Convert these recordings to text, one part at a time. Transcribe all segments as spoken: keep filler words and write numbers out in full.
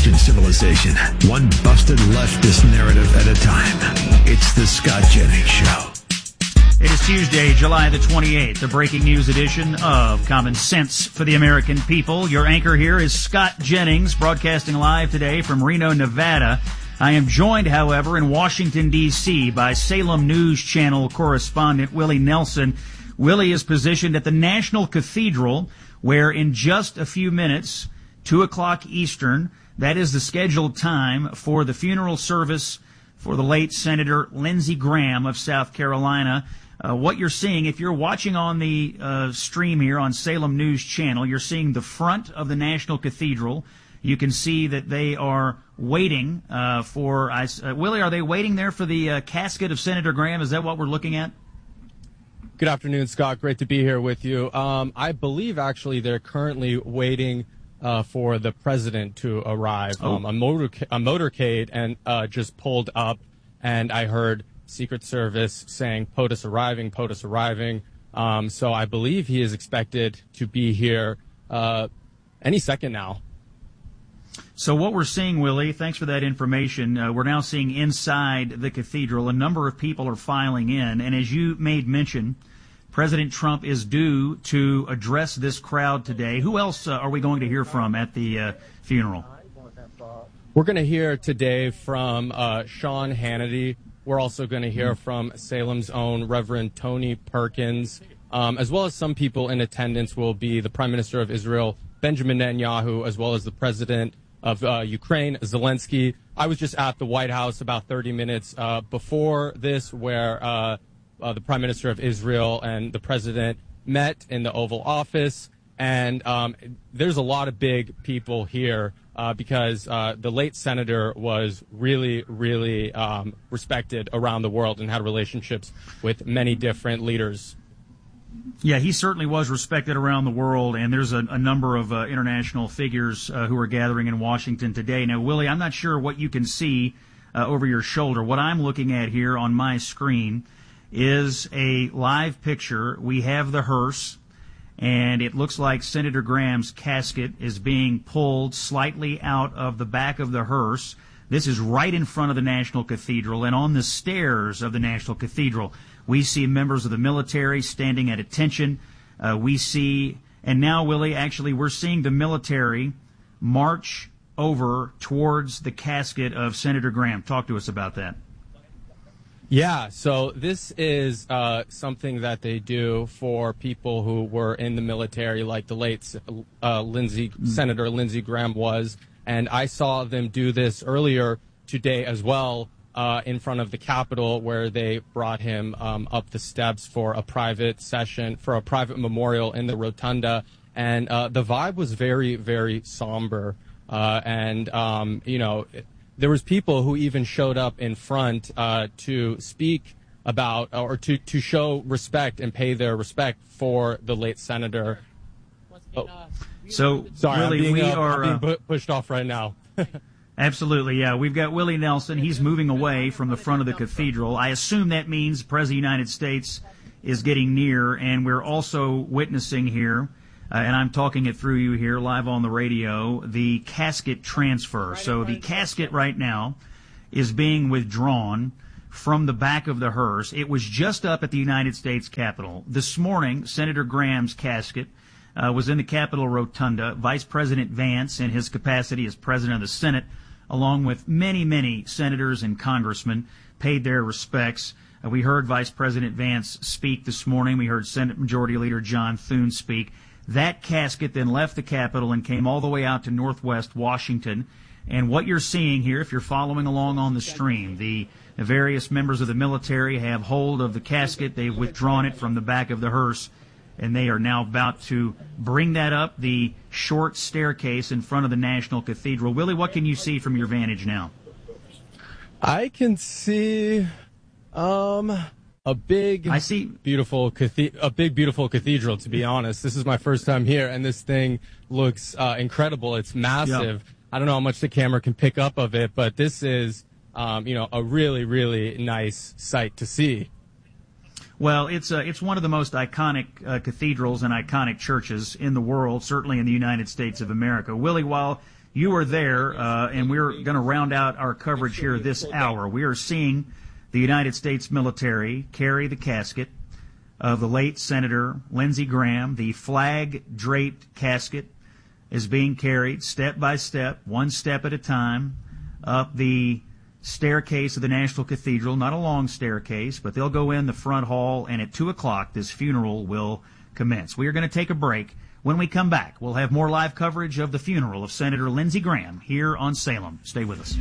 Christian civilization, one busted leftist narrative at a time. It's the Scott Jennings Show. It is Tuesday, July the twenty-eighth, the breaking news edition of Common Sense for the American People. Your anchor here is Scott Jennings, broadcasting live today from Reno, Nevada. I am joined, however, in Washington, D C by Salem News Channel correspondent Willie Nelson. Willie is positioned at the National Cathedral, where in just a few minutes, two o'clock Eastern, that is the scheduled time for the funeral service for the late Senator Lindsey Graham of South Carolina. Uh, what you're seeing, if you're watching on the uh, stream here on Salem News Channel, you're seeing the front of the National Cathedral. You can see that they are waiting uh, for, uh, Willie, are they waiting there for the uh, casket of Senator Graham? Is that what we're looking at? Good afternoon, Scott. Great to be here with you. Um, I believe, actually, they're currently waiting uh, for the president to arrive. Oh. Um, a, motor- a motorcade and uh, just pulled up, and I heard Secret Service saying, POTUS arriving, POTUS arriving. Um, so I believe he is expected to be here uh, any second now. So what we're seeing, Willie, thanks for that information. Uh, we're now seeing inside the cathedral a number of people are filing in. And as you made mention, President Trump is due to address this crowd today. Who else uh, are we going to hear from at the uh, funeral? We're going to hear today from uh, Sean Hannity. We're also going to hear from Salem's own Reverend Tony Perkins, um, as well as some people in attendance will be the Prime Minister of Israel, Benjamin Netanyahu, as well as the President of uh, Ukraine, Zelensky. I was just at the White House about thirty minutes uh, before this, where uh, uh, the Prime Minister of Israel and the President met in the Oval Office. And um, there's a lot of big people here uh, because uh, the late senator was really, really um, respected around the world and had relationships with many different leaders. Yeah, he certainly was respected around the world, and there's a, a number of uh, international figures uh, who are gathering in Washington today. Now, Willie, I'm not sure what you can see uh, over your shoulder. What I'm looking at here on my screen is a live picture. We have the hearse, and it looks like Senator Graham's casket is being pulled slightly out of the back of the hearse. This is right in front of the National Cathedral, and on the stairs of the National Cathedral, we see members of the military standing at attention. Uh, we see, and now, Willie, actually, we're seeing the military march over towards the casket of Senator Graham. Talk to us about that. Yeah, so this is uh, something that they do for people who were in the military, like the late uh, Lindsey, mm. Senator Lindsey Graham was. And I saw them do this earlier today as well. Uh, in front of the Capitol, where they brought him um, up the steps for a private session, for a private memorial in the rotunda. And uh, the vibe was very, very somber. Uh, and, um, you know, there was people who even showed up in front uh, to speak about or to, to show respect and pay their respect for the late senator. Oh. So, Sorry, really, I'm being, we uh, are I'm being pushed off right now. Absolutely, yeah. We've got Willie Nelson. He's moving away from the front of the cathedral. I assume that means the President of the United States is getting near, and we're also witnessing here, uh, and I'm talking it through you here live on the radio, the casket transfer. So the casket right now is being withdrawn from the back of the hearse. It was just up at the United States Capitol. This morning, Senator Graham's casket uh, was in the Capitol Rotunda. Vice President Vance, in his capacity as President of the Senate, along with many, many senators and congressmen, paid their respects. Uh, we heard Vice President Vance speak this morning. We heard Senate Majority Leader John Thune speak. That casket then left the Capitol and came all the way out to Northwest Washington. And what you're seeing here, if you're following along on the stream, the various members of the military have hold of the casket. They've withdrawn it from the back of the hearse, and they are now about to bring that up the short staircase in front of the National Cathedral. Willie, what can you see from your vantage now? I can see um, a big, I see beautiful cathe- a big, beautiful cathedral. To be honest, this is my first time here, and this thing looks uh, incredible. It's massive. Yep. I don't know how much the camera can pick up of it, but this is, um, you know, a really, really nice sight to see. Well, it's uh, it's one of the most iconic uh, cathedrals and iconic churches in the world, certainly in the United States of America. Willie, while you were there, uh, and we're going to round out our coverage here this hour. We are seeing the United States military carry the casket of the late Senator Lindsey Graham. The flag-draped casket is being carried step by step, one step at a time, up the staircase of the National Cathedral. Not a long staircase, but they'll go in the front hall, and at two o'clock this funeral will commence. We are going to take a break. When we come back, we'll have more live coverage of the funeral of Senator Lindsey Graham here on Salem. Stay with us.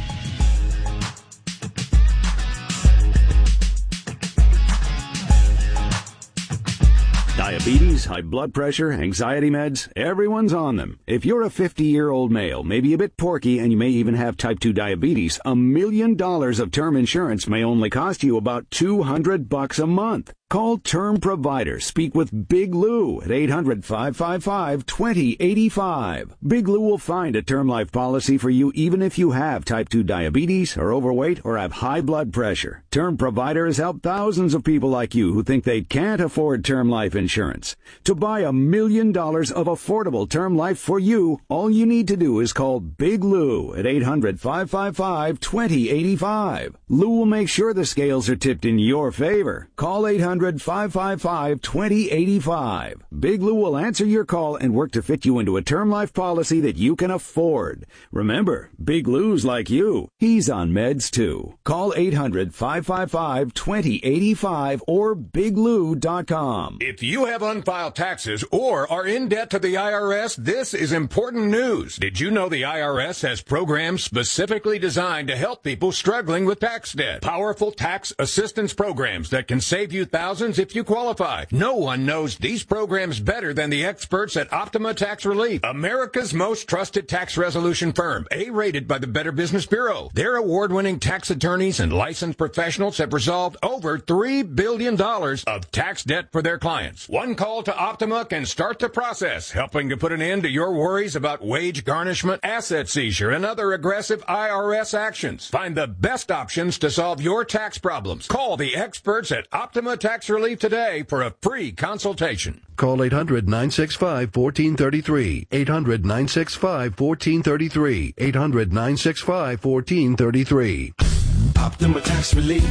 Diabetes, high blood pressure, anxiety meds, everyone's on them. If you're a fifty-year-old male, maybe a bit porky, and you may even have type two diabetes, a million dollars of term insurance may only cost you about two hundred bucks a month. Call Term Provider. Speak with Big Lou at eight hundred, five five five, two zero eight five. Big Lou will find a term life policy for you even if you have type two diabetes, are overweight, or have high blood pressure. Term Provider has helped thousands of people like you who think they can't afford term life insurance. To buy a million dollars of affordable term life for you, all you need to do is call Big Lou at eight hundred, five five five, two zero eight five. Lou will make sure the scales are tipped in your favor. Call eight hundred, five five five, two zero eight five. Big Lou will answer your call and work to fit you into a term life policy that you can afford. Remember, Big Lou's like you. He's on meds too. Call eight hundred, five five five, two zero eight five or big lou dot com. If you have unfiled taxes or are in debt to the I R S, this is important news. Did you know the I R S has programs specifically designed to help people struggling with tax debt? Powerful tax assistance programs that can save you thousands if you qualify. No one knows these programs better than the experts at Optima Tax Relief, America's most trusted tax resolution firm, A-rated by the Better Business Bureau. Their award-winning tax attorneys and licensed professionals have resolved over three billion dollars of tax debt for their clients. One call to Optima can start the process, helping to put an end to your worries about wage garnishment, asset seizure, and other aggressive I R S actions. Find the best options to solve your tax problems. Call the experts at Optima Tax Relief today for a free consultation. Call eight hundred, nine six five, one four three three. eight hundred, nine six five, one four three three. eight hundred, nine six five, one four three three. Optima Tax Relief.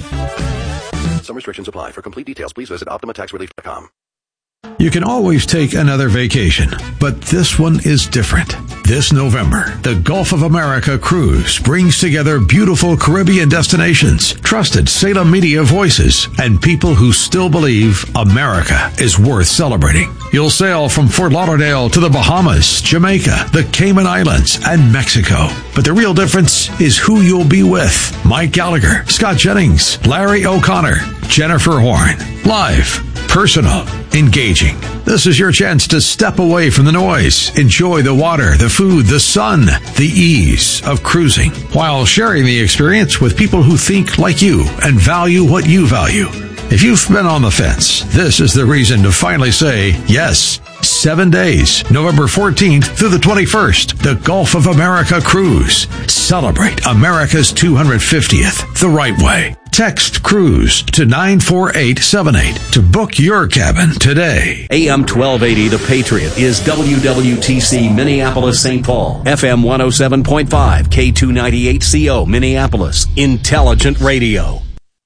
Some restrictions apply. For complete details, please visit optima tax relief dot com. You can always take another vacation, but this one is different. This November, the Gulf of America Cruise brings together beautiful Caribbean destinations, trusted Salem media voices, and people who still believe America is worth celebrating. You'll sail from Fort Lauderdale to the Bahamas, Jamaica, the Cayman Islands, and Mexico. But the real difference is who you'll be with. Mike Gallagher, Scott Jennings, Larry O'Connor, Jennifer Horn. Live, personal, engaging. This is your chance to step away from the noise, enjoy the water, the food, the sun, the ease of cruising, while sharing the experience with people who think like you and value what you value. If you've been on the fence, this is the reason to finally say yes. Seven days, November fourteenth through the twenty-first, the Gulf of America Cruise. Celebrate America's two hundred fiftieth the right way. Text CRUISE to nine four eight seven eight to book your cabin today. A M twelve eighty The Patriot is W W T C Minneapolis Saint Paul. F M one oh seven point five K two ninety-eight C O Minneapolis. Intelligent Radio.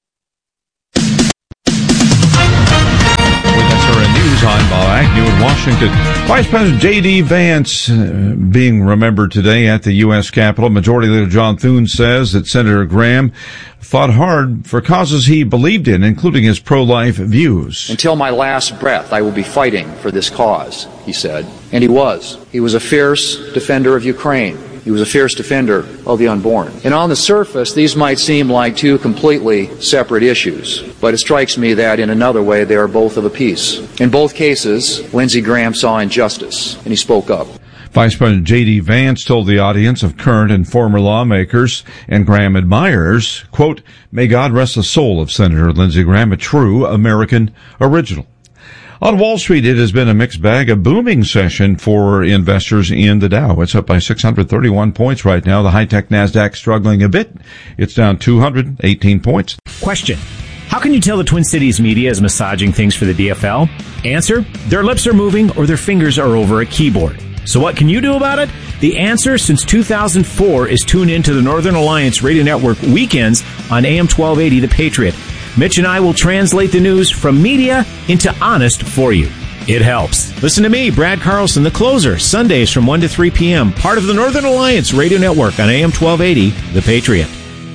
News, I'm Bob Agnew in Washington. Vice President J D. Vance uh, being remembered today at the U S Capitol. Majority Leader John Thune says that Senator Graham fought hard for causes he believed in, including his pro-life views. Until my last breath, I will be fighting for this cause, he said. And he was. He was a fierce defender of Ukraine. He was a fierce defender of the unborn. And on the surface, these might seem like two completely separate issues, but it strikes me that in another way they are both of a piece. In both cases, Lindsey Graham saw injustice, and he spoke up. Vice President J D. Vance told the audience of current and former lawmakers and Graham admirers, quote, "May God rest the soul of Senator Lindsey Graham, a true American original." On Wall Street, it has been a mixed bag, a booming session for investors in the Dow. It's up by six hundred thirty-one points right now. The high-tech NASDAQ struggling a bit. It's down two hundred eighteen points. Question. How can you tell the Twin Cities media is massaging things for the D F L? Answer. Their lips are moving or their fingers are over a keyboard. So what can you do about it? The answer since two thousand four is tune in to the Northern Alliance Radio Network weekends on A M twelve eighty The Patriot. Mitch and I will translate the news from media into honest for you. It helps. Listen to me, Brad Carlson, the closer, Sundays from one to three p.m., part of the Northern Alliance Radio Network on A M twelve eighty The Patriot.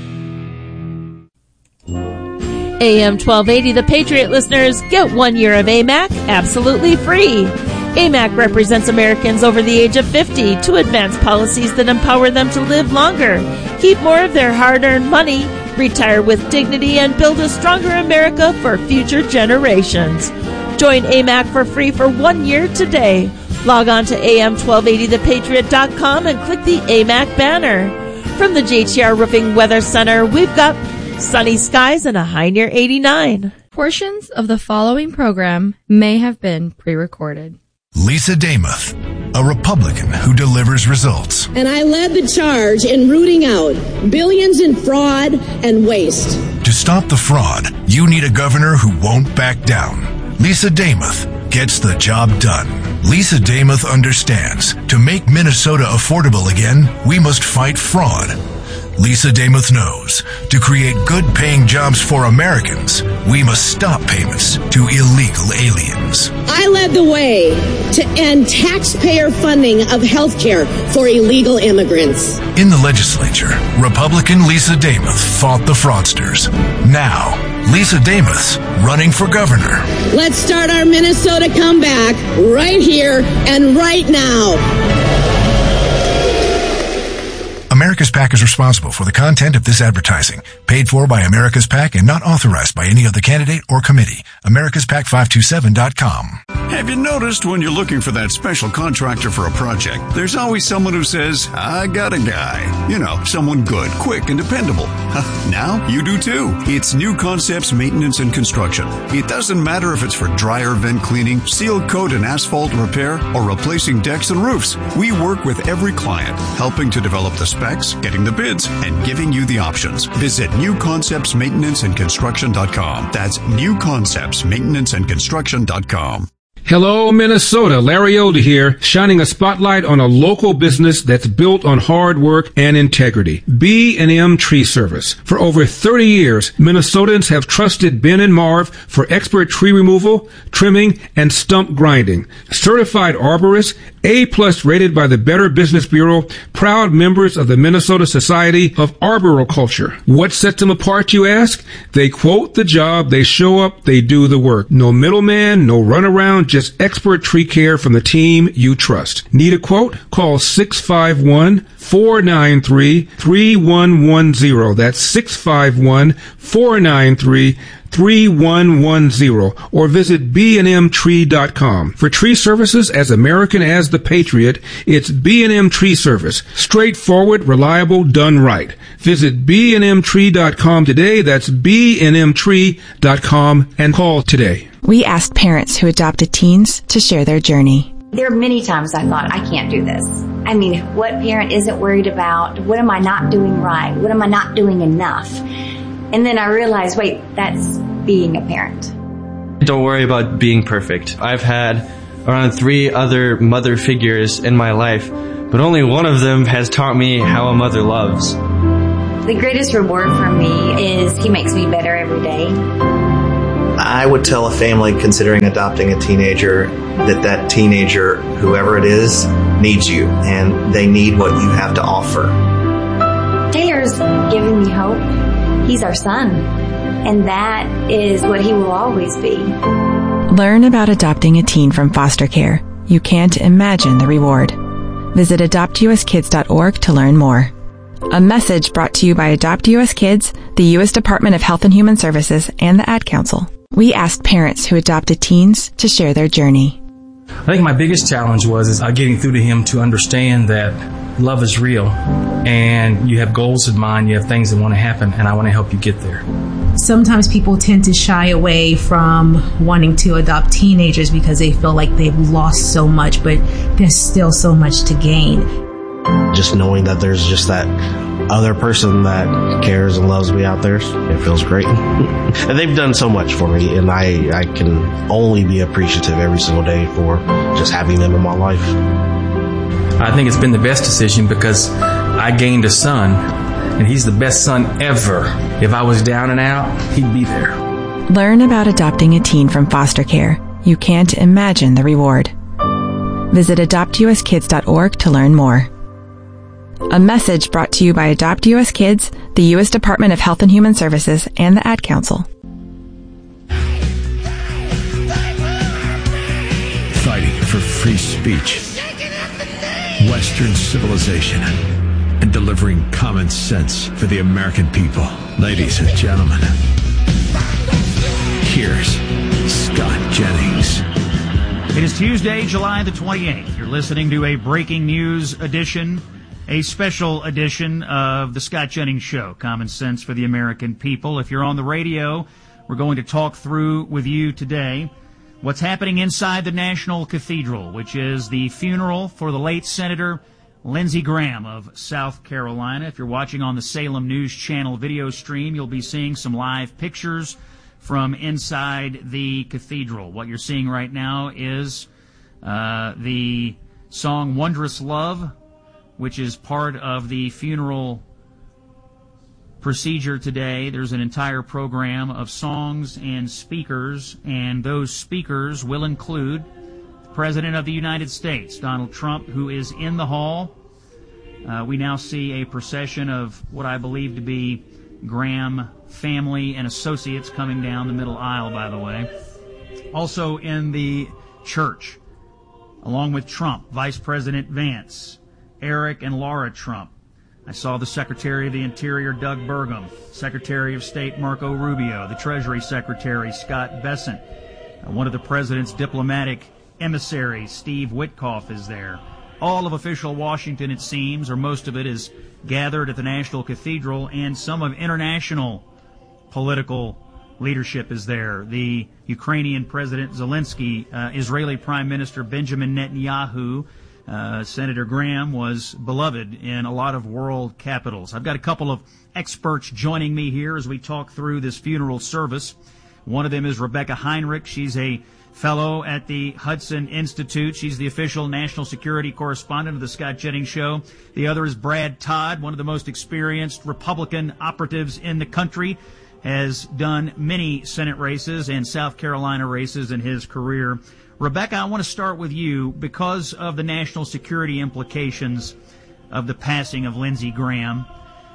A M twelve eighty The Patriot listeners, get one year of A M A C absolutely free. A M A C represents Americans over the age of fifty to advance policies that empower them to live longer, keep more of their hard-earned money, retire with dignity, and build a stronger America for future generations. Join A M A C for free for one year today. Log on to A M twelve eighty the patriot dot com and click the A M A C banner. From the J T R Roofing Weather Center, we've got sunny skies and a high near eighty-nine. Portions of the following program may have been pre-recorded. Lisa Damuth, a Republican who delivers results. And I led the charge in rooting out billions in fraud and waste. To stop the fraud, you need a governor who won't back down. Lisa Damuth gets the job done. Lisa Damuth understands to make Minnesota affordable again, we must fight fraud. Lisa Damuth knows to create good-paying jobs for Americans, we must stop payments to illegal aliens. I led the way to end taxpayer funding of health care for illegal immigrants. In the legislature, Republican Lisa Damuth fought the fraudsters. Now, Lisa Damuth's running for governor. Let's start our Minnesota comeback right here and right now. America's PAC is responsible for the content of this advertising, paid for by America's PAC and not authorized by any other candidate or committee. Americas Pac five two seven dot com. Have you noticed when you're looking for that special contractor for a project, there's always someone who says, I got a guy. You know, someone good, quick, and dependable. Now you do too. It's New Concepts Maintenance and Construction. It doesn't matter if it's for dryer vent cleaning, seal coat and asphalt repair, or replacing decks and roofs. We work with every client, helping to develop the specs, getting the bids, and giving you the options. Visit New Concepts Maintenance and Construction dot com. That's New Concepts Maintenance and Construction dot com. Hello, Minnesota. Larry Elder here, shining a spotlight on a local business that's built on hard work and integrity. B and M Tree Service. For over thirty years, Minnesotans have trusted Ben and Marv for expert tree removal, trimming, and stump grinding. Certified arborists, A-plus rated by the Better Business Bureau, proud members of the Minnesota Society of Arboriculture. What sets them apart, you ask? They quote the job, they show up, they do the work. No middleman, no runaround, just expert tree care from the team you trust. Need a quote? Call six five one, four nine three, three one one zero. That's six five one, four nine three, three one one zero, or visit B and M tree dot com. For tree services as American as the Patriot, it's B and M Tree Service. Straightforward, reliable, done right. Visit B and M tree dot com today. That's B and M tree dot com and call today. We asked parents who adopted teens to share their journey. There are many times I thought, I can't do this. I mean, what parent isn't worried about? What am I not doing right? What am I not doing enough? And then I realized, wait, that's being a parent. Don't worry about being perfect. I've had around three other mother figures in my life, but only one of them has taught me how a mother loves. The greatest reward for me is he makes me better every day. I would tell a family considering adopting a teenager that that teenager, whoever it is, needs you, and they need what you have to offer. Taylor's giving me hope. He's our son, and that is what he will always be. Learn about adopting a teen from foster care. You can't imagine the reward. Visit adopt u s kids dot org to learn more. A message brought to you by Adopt U S Kids, the U S Department of Health and Human Services, and the Ad Council. We asked parents who adopted teens to share their journey. I think my biggest challenge was is getting through to him to understand that love is real, and you have goals in mind, you have things that want to happen, and I want to help you get there. Sometimes people tend to shy away from wanting to adopt teenagers because they feel like they've lost so much, but there's still so much to gain. Just knowing that there's just that other person that cares and loves me out there, it feels great. And they've done so much for me, and I, I can only be appreciative every single day for just having them in my life. I think it's been the best decision because I gained a son, and he's the best son ever. If I was down and out, he'd be there. Learn about adopting a teen from foster care. You can't imagine the reward. Visit adopt u s kids dot org to learn more. A message brought to you by Adopt U S Kids, the U S Department of Health and Human Services, and the Ad Council. Fighting for free speech, Western civilization, and delivering common sense for the American people. Ladies and gentlemen, here's Scott Jennings. It is Tuesday, July the twenty-eighth. You're listening to a breaking news edition, a special edition of the Scott Jennings Show, Common Sense for the American People. If you're on the radio, we're going to talk through with you today what's happening inside the National Cathedral, which is the funeral for the late Senator Lindsey Graham of South Carolina. If you're watching on the Salem News Channel video stream, you'll be seeing some live pictures from inside the cathedral. What you're seeing right now is uh, the song Wondrous Love, which is part of the funeral procedure today. There's an entire program of songs and speakers, and those speakers will include the President of the United States, Donald Trump, who is in the hall. Uh, we now see a procession of what I believe to be Graham family and associates coming down the middle aisle, by the way. Also in the church, along with Trump, Vice President Vance, Eric and Laura Trump. I saw the Secretary of the Interior, Doug Burgum, Secretary of State, Marco Rubio, the Treasury Secretary, Scott Bessent, uh, one of the President's diplomatic emissaries, Steve Witkoff, is there. All of official Washington, it seems, or most of it, is gathered at the National Cathedral, and some of international political leadership is there. The Ukrainian President Zelensky, uh, Israeli Prime Minister Benjamin Netanyahu. Uh, Senator Graham was beloved in a lot of world capitals. I've got a couple of experts joining me here as we talk through this funeral service. One of them is Rebecca Heinrich. She's a fellow at the Hudson Institute. She's the official national security correspondent of the Scott Jennings Show. The other is Brad Todd, one of the most experienced Republican operatives in the country, has done many Senate races and South Carolina races in his career. Rebecca, I want to start with you because of the national security implications of the passing of Lindsey Graham.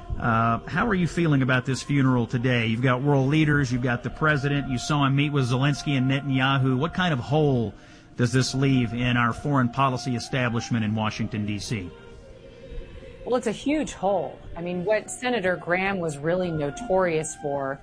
Uh, how are you feeling about this funeral today? You've got world leaders, you've got the president, you saw him meet with Zelensky and Netanyahu. What kind of hole does this leave in our foreign policy establishment in Washington, D C? Well, it's a huge hole. I mean, what Senator Graham was really notorious for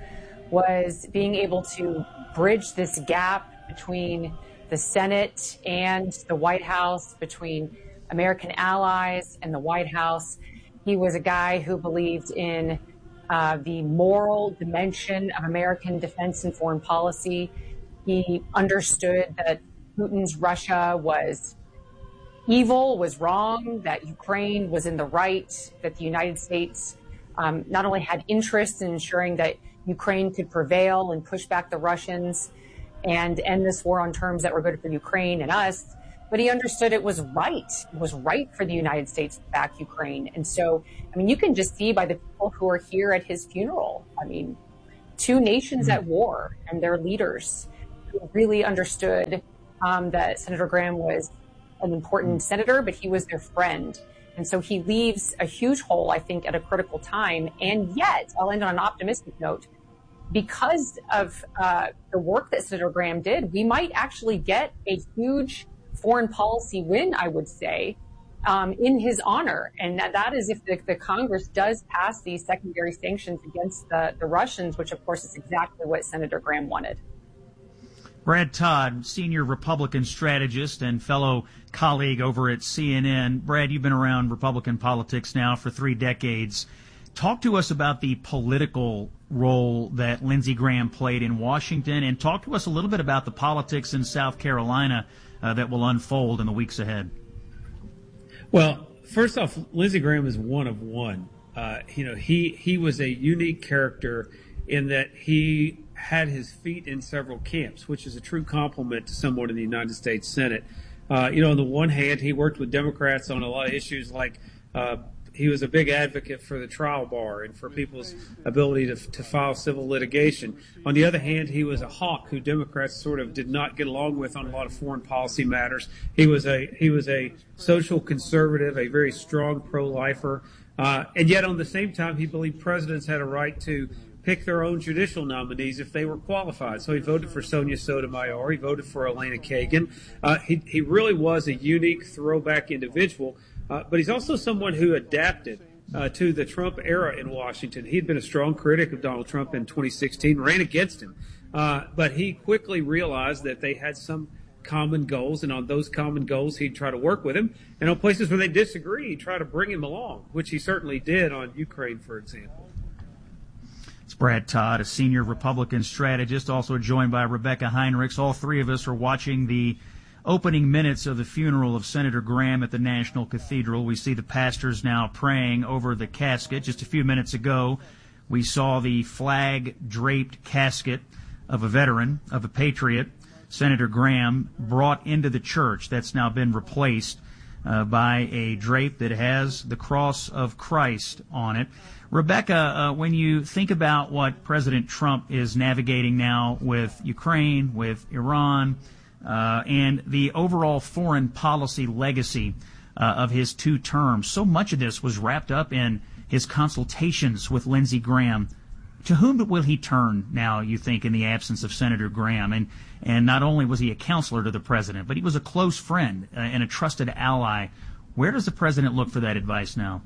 was being able to bridge this gap between the Senate and the White House, between American allies and the White House. He was a guy who believed in uh, the moral dimension of American defense and foreign policy. He understood that Putin's Russia was evil, was wrong, that Ukraine was in the right, that the United States um, not only had interest in ensuring that Ukraine could prevail and push back the Russians and end this war on terms that were good for Ukraine and us, but he understood it was right. It was right for the United States to back Ukraine. And so, I mean, you can just see by the people who are here at his funeral. I mean, two nations at war and their leaders who really understood um, that Senator Graham was an important senator, but he was their friend. And so he leaves a huge hole, I think, at a critical time. And yet, I'll end on an optimistic note. Because of uh, the work that Senator Graham did, we might actually get a huge foreign policy win, I would say, um, in his honor. And that, that is if the, the Congress does pass these secondary sanctions against the, the Russians, which, of course, is exactly what Senator Graham wanted. Brad Todd, senior Republican strategist and fellow colleague over at C N N. Brad, you've been around Republican politics now for three decades. Talk to us about the political role that Lindsey Graham played in Washington, and talk to us a little bit about the politics in South Carolina uh, that will unfold in the weeks ahead. Well, first off, Lindsey Graham is one of one. Uh, you know, he, he was a unique character in that he had his feet in several camps, which is a true compliment to someone in the United States Senate. Uh, you know, on the one hand, he worked with Democrats on a lot of issues like uh, he was a big advocate for the trial bar and for people's ability to, to file civil litigation. On the other hand, he was a hawk who Democrats sort of did not get along with on a lot of foreign policy matters. He was a he was a social conservative, a very strong pro-lifer, uh, and yet on the same time, he believed presidents had a right to pick their own judicial nominees if they were qualified. So he voted for Sonia Sotomayor. He voted for Elena Kagan. Uh, he he really was a unique throwback individual. Uh, but he's also someone who adapted uh, to the Trump era in Washington. He'd been a strong critic of Donald Trump in twenty sixteen, ran against him. Uh, but he quickly realized that they had some common goals, and on those common goals, he'd try to work with him. And on places where they disagree, he'd try to bring him along, which he certainly did on Ukraine, for example. It's Brad Todd, a senior Republican strategist, also joined by Rebecca Heinrichs. All three of us are watching the opening minutes of the funeral of Senator Graham at the National Cathedral. We see the pastors now praying over the casket. Just a few minutes ago, we saw the flag-draped casket of a veteran, of a patriot, Senator Graham, brought into the church. That's now been replaced uh, by a drape that has the cross of Christ on it. Rebecca, uh, when you think about what President Trump is navigating now with Ukraine, with Iran, Uh, and the overall foreign policy legacy uh, of his two terms. So much of this was wrapped up in his consultations with Lindsey Graham. To whom will he turn now, you think, in the absence of Senator Graham? And, and not only was he a counselor to the president, but he was a close friend uh, and a trusted ally. Where does the president look for that advice now?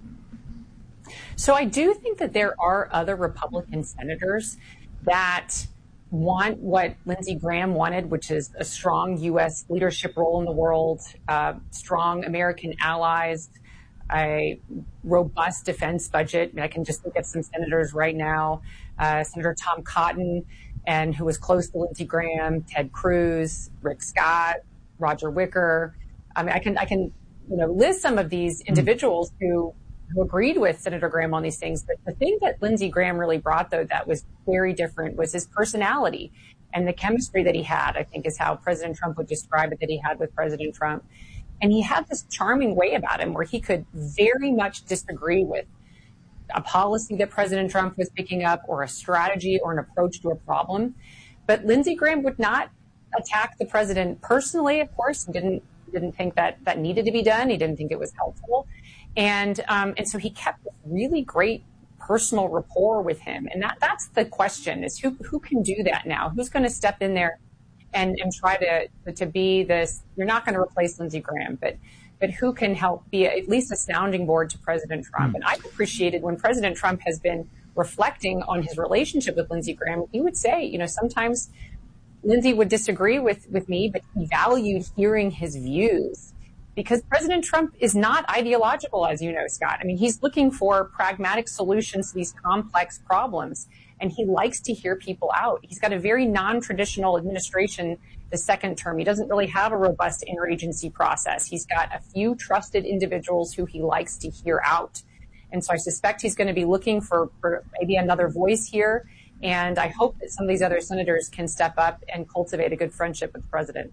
So I do think that there are other Republican senators that want what Lindsey Graham wanted, which is a strong U S leadership role in the world, uh, strong American allies, a robust defense budget. I mean, I can just think of some senators right now, uh, Senator Tom Cotton, and who was close to Lindsey Graham, Ted Cruz, Rick Scott, Roger Wicker. I mean, I can, I can, you know, list some of these individuals who who agreed with Senator Graham on these things. But the thing that Lindsey Graham really brought, though, that was very different was his personality and the chemistry that he had, I think is how President Trump would describe it, that he had with President Trump. And he had this charming way about him where he could very much disagree with a policy that President Trump was picking up or a strategy or an approach to a problem. But Lindsey Graham would not attack the president personally, of course. He didn't, didn't think that that needed to be done. He didn't think it was helpful. And um, and so he kept this really great personal rapport with him. And that that's the question, is who who can do that now? Who's going to step in there and, and try to to be this? You're not going to replace Lindsey Graham, but but who can help be at least a sounding board to President Trump? Mm. And I've appreciated when President Trump has been reflecting on his relationship with Lindsey Graham, he would say, you know, sometimes Lindsey would disagree with, with me, but he valued hearing his views. Because President Trump is not ideological, as you know, Scott. I mean, he's looking for pragmatic solutions to these complex problems, and he likes to hear people out. He's got a very non-traditional administration the second term. He doesn't really have a robust interagency process. He's got a few trusted individuals who he likes to hear out. And so I suspect he's going to be looking for, for maybe another voice here. And I hope that some of these other senators can step up and cultivate a good friendship with the president.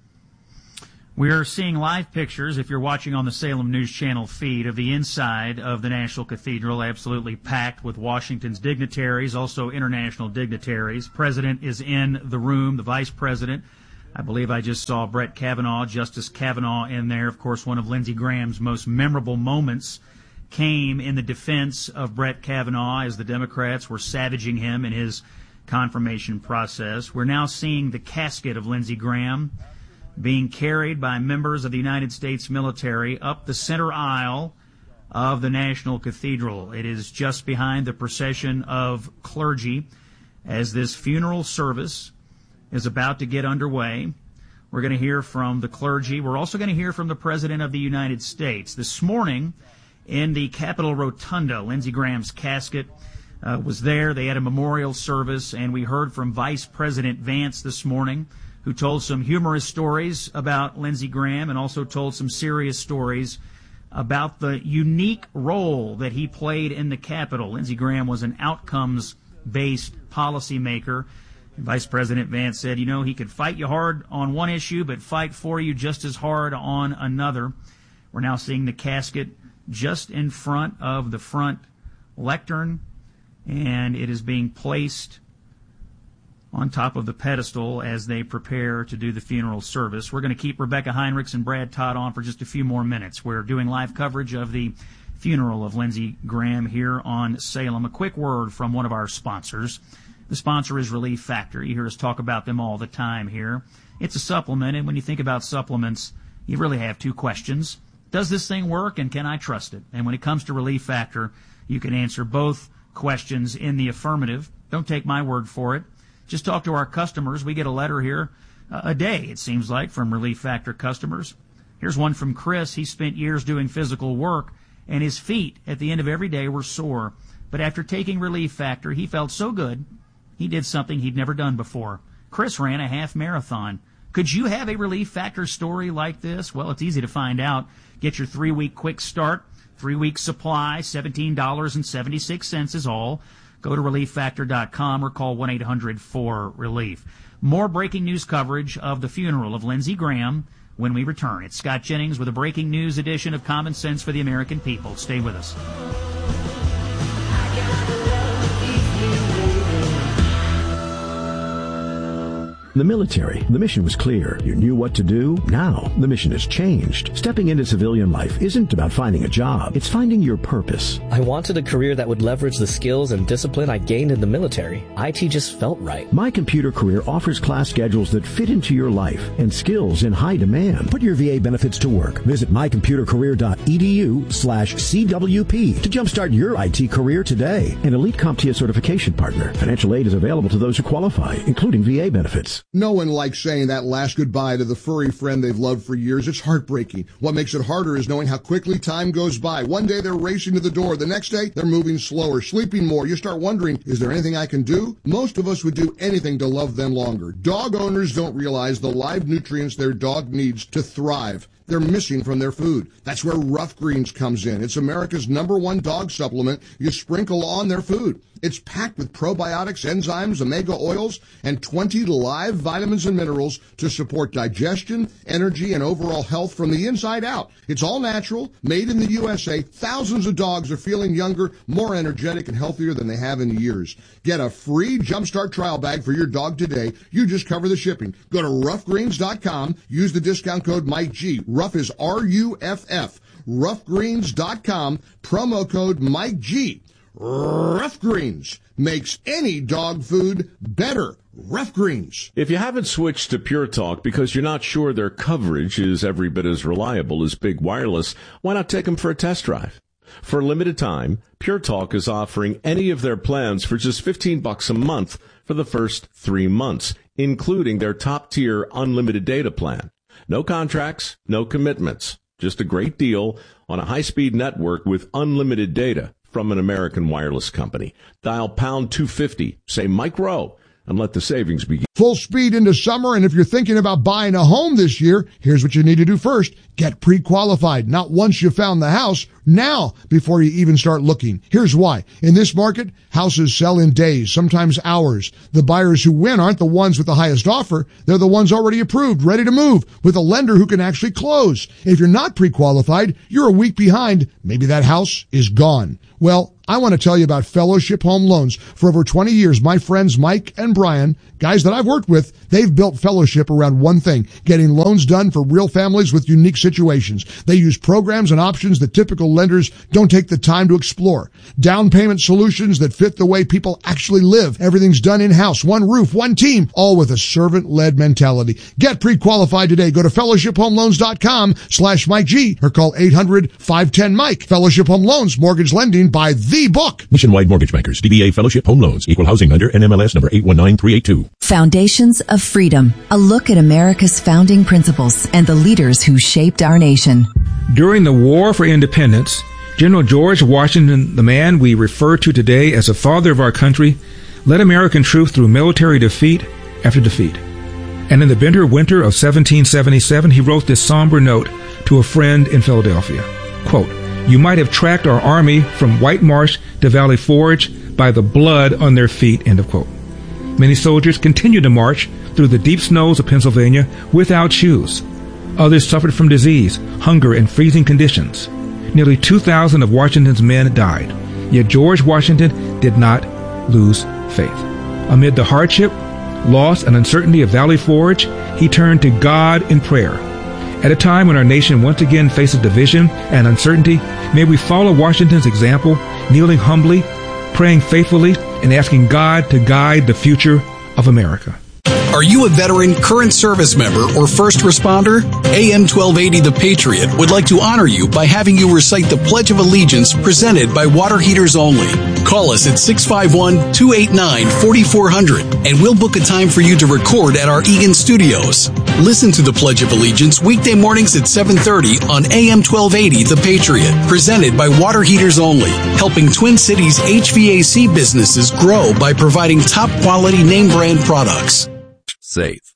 We're seeing live pictures, if you're watching on the Salem News Channel feed, of the inside of the National Cathedral, absolutely packed with Washington's dignitaries, also international dignitaries. President is in the room, the Vice President. I believe I just saw Brett Kavanaugh, Justice Kavanaugh in there. Of course, one of Lindsey Graham's most memorable moments came in the defense of Brett Kavanaugh as the Democrats were savaging him in his confirmation process. We're now seeing the casket of Lindsey Graham being carried by members of the United States military up the center aisle of the National Cathedral. It is just behind the procession of clergy as this funeral service is about to get underway. We're going to hear from the clergy. We're also going to hear from the President of the United States. This morning in the Capitol Rotunda, Lindsey Graham's casket uh, was there. They had a memorial service, and we heard from Vice President Vance this morning, who told some humorous stories about Lindsey Graham and also told some serious stories about the unique role that he played in the Capitol. Lindsey Graham was an outcomes-based policymaker, Vice President Vance said, you know, he could fight you hard on one issue, but fight for you just as hard on another. We're now seeing the casket just in front of the front lectern, and it is being placed on top of the pedestal as they prepare to do the funeral service. We're going to keep Rebecca Heinrichs and Brad Todd on for just a few more minutes. We're doing live coverage of the funeral of Lindsey Graham here on Salem. A quick word from one of our sponsors. The sponsor is Relief Factor. You hear us talk about them all the time here. It's a supplement, and when you think about supplements, you really have two questions. Does this thing work, and can I trust it? And when it comes to Relief Factor, you can answer both questions in the affirmative. Don't take my word for it. Just talk to our customers. We get a letter here uh, a day, it seems like, from Relief Factor customers. Here's one from Chris. He spent years doing physical work, and his feet at the end of every day were sore. But after taking Relief Factor, he felt so good, he did something he'd never done before. Chris ran a half marathon. Could you have a Relief Factor story like this? Well, it's easy to find out. Get your three-week quick start, three-week supply, seventeen dollars and seventy-six cents is all. Go to relief factor dot com or call one eight hundred four relief. More breaking news coverage of the funeral of Lindsey Graham when we return. It's Scott Jennings with a breaking news edition of Common Sense for the American People. Stay with us. The military, the mission was clear. You knew what to do. Now, the mission has changed. Stepping into civilian life isn't about finding a job. It's finding your purpose. I wanted a career that would leverage the skills and discipline I gained in the military. I T just felt right. My Computer Career offers class schedules that fit into your life and skills in high demand. Put your V A benefits to work. Visit my computer career dot e d u slash C W P to jumpstart your I T career today. An Elite CompTIA certification partner. Financial aid is available to those who qualify, including V A benefits. No one likes saying that last goodbye to the furry friend they've loved for years. It's heartbreaking. What makes it harder is knowing how quickly time goes by. One day they're racing to the door. The next day they're moving slower, sleeping more. You start wondering, is there anything I can do? Most of us would do anything to love them longer. Dog owners don't realize the live nutrients their dog needs to thrive. They're missing from their food. That's where Rough Greens comes in. It's America's number one dog supplement you sprinkle on their food. It's packed with probiotics, enzymes, omega oils, and twenty live vitamins and minerals to support digestion, energy, and overall health from the inside out. It's all natural, made in the U S A. Thousands of dogs are feeling younger, more energetic, and healthier than they have in years. Get a free Jumpstart trial bag for your dog today. You just cover the shipping. Go to rough greens dot com. Use the discount code Mike G. Rough is R U F F. rough greens dot com. Promo code Mike G. Rough Greens makes any dog food better. Rough Greens. If you haven't switched to Pure Talk because you're not sure their coverage is every bit as reliable as Big Wireless, why not take them for a test drive? For a limited time, Pure Talk is offering any of their plans for just fifteen bucks a month for the first three months, including their top-tier unlimited data plan. No contracts, no commitments. Just a great deal on a high-speed network with unlimited data from an American wireless company. Dial pound two fifty, say Mike Rowe, and let the savings begin. Full speed into summer, and if you're thinking about buying a home this year, here's what you need to do first. Get pre-qualified. Not once you found the house, now before you even start looking. Here's why. In this market, houses sell in days, sometimes hours. The buyers who win aren't the ones with the highest offer. They're the ones already approved, ready to move, with a lender who can actually close. If you're not pre-qualified, you're a week behind. Maybe that house is gone. Well, I want to tell you about Fellowship Home Loans. For over twenty years, my friends Mike and Brian, guys that I've worked with, they've built Fellowship around one thing, getting loans done for real families with unique situations. They use programs and options that typical lenders don't take the time to explore. Down payment solutions that fit the way people actually live. Everything's done in-house, one roof, one team, all with a servant-led mentality. Get pre-qualified today. Go to fellowship home loans dot com slash Mike G or call eight hundred five one zero Mike. Fellowship Home Loans, mortgage lending by the book. Nationwide Mortgage Bankers, D B A Fellowship Home Loans, Equal Housing Lender, N M L S number eight one nine three eight two. Foundations of Freedom, a look at America's founding principles and the leaders who shaped our nation. During the War for Independence, General George Washington, the man we refer to today as the father of our country, led American troops through military defeat after defeat. And in the bitter winter of seventeen seventy-seven, he wrote this somber note to a friend in Philadelphia. Quote, "You might have tracked our army from White Marsh to Valley Forge by the blood on their feet," end of quote. Many soldiers continued to march through the deep snows of Pennsylvania without shoes. Others suffered from disease, hunger, and freezing conditions. Nearly two thousand of Washington's men died. Yet George Washington did not lose faith. Amid the hardship, loss, and uncertainty of Valley Forge, he turned to God in prayer. At a time when our nation once again faces division and uncertainty, may we follow Washington's example, kneeling humbly, praying faithfully, and asking God to guide the future of America. Are you a veteran, current service member, or first responder? A M twelve eighty The Patriot would like to honor you by having you recite the Pledge of Allegiance presented by Water Heaters Only. Call us at six five one, two eight nine, four four zero zero and we'll book a time for you to record at our Eagan studios. Listen to the Pledge of Allegiance weekday mornings at seven thirty on A M twelve eighty The Patriot, presented by Water Heaters Only, helping Twin Cities H V A C businesses grow by providing top quality name brand products. Safe.